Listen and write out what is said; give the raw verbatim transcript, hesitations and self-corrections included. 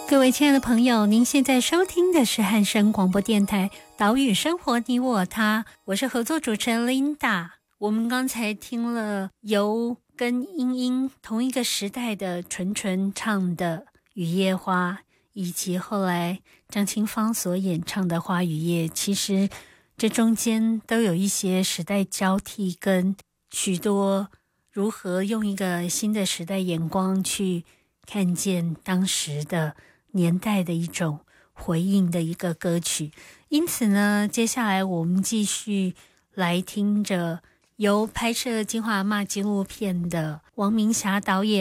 各位亲爱的朋友，您现在收听的是汉声广播电台岛屿生活你我他，我是合作主持人 Linda。 我们刚才听了由跟英英同一个时代的纯纯唱的雨夜花，以及后来张清芳所演唱的花与夜，其实这中间都有一些时代交替，跟许多如何用一个新的时代眼光去看见当时的年代的一种回应的一个歌曲。因此呢，接下来我们继续来听着由拍摄金华阿嬷纪录片的王明霞导演